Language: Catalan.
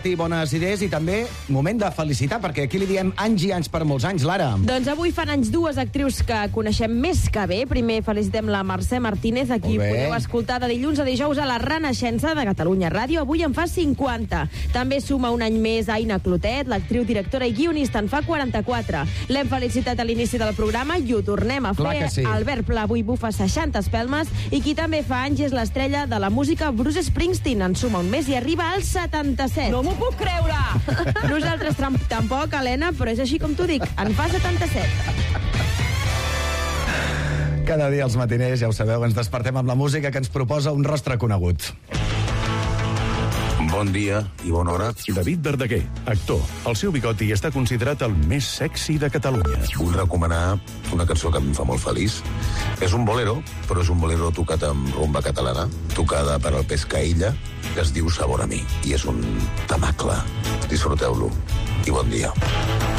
I bones idees i també moment de felicitar, perquè aquí li diem anys i anys per molts anys, Lara. Doncs avui fan anys dues actrius que coneixem més que bé. Primer felicitem la Mercè Martínez, a qui podeu escoltar de dilluns a dijous a la Renaixença de Catalunya Ràdio. Avui en fa 50. També suma un any més Aina Clotet, l'actriu, directora i guionista, en fa 44. L'hem felicitat a l'inici del programa i ho tornem a fer. Sí. Albert Pla avui bufa 60 espelmes i qui també fa anys és l'estrella de la música Bruce Springsteen. En suma un mes i arriba als 77. No m'ho puc creure! Nosaltres tampoc, Helena, però és així com t'ho dic. En fa 77. Cada dia als matiners, ja ho sabeu, ens despertem amb la música que ens proposa un rostre conegut. Bon dia i bona hora. David Verdaguer, actor. El seu bigoti està considerat el més sexy de Catalunya. Vull recomanar una cançó que em fa molt feliç. És un bolero, però és un bolero tocat amb rumba catalana, tocada per el Pescaïlla, que es diu Sabor a mi. I és un temacle. Disfruteu-lo. I bon dia.